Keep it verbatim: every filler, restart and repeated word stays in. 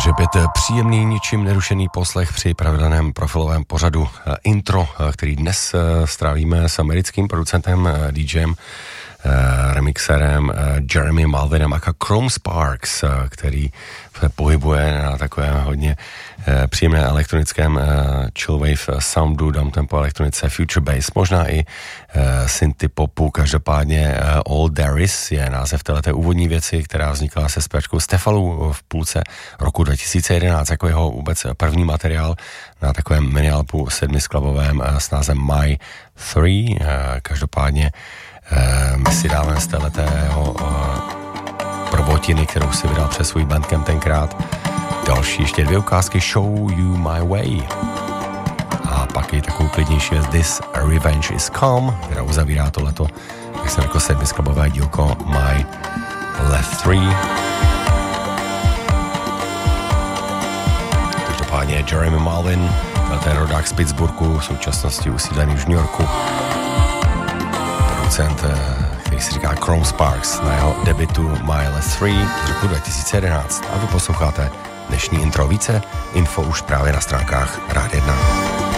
Takže opět příjemný, ničím nerušený poslech při pravidelném profilovém pořadu intro, který dnes strávíme s americkým producentem, DJem, remixerem Jeremy Malvinem aka Chrome Sparks, který se pohybuje na takovém hodně příjemné elektronickém chillwave soundu, downtempo elektronice, future bass, možná i synty popu. Každopádně All There Is je název téhleté úvodní věci, která vznikla se zpěvačkou Stefalou v půlce roku dva tisíce jedenáct, jako jeho vůbec první materiál na takovém minialbu sedmisklabovém s názvem My Three. Každopádně my si dáme z téhletého prvotiny, kterou si vydal přes svůj Bandcamp tenkrát, další ještě dvě ukázky Show You My Way a pak i takovou klidnější věc This Revenge Is Come, která uzavírá tohleto, jak jsem řekl, sedmisklabové dílko My Left Three. Každopádně Jeremy Malvin, ten rodák z Pittsburghu, v současnosti usídlený v New Yorku, producent, který se říká Chrome Sparks, na jeho debutu My Last Three z roku dva tisíce jedenáct. A vy posloucháte dnešní intro. Více info už právě na stránkách Rádia jedna.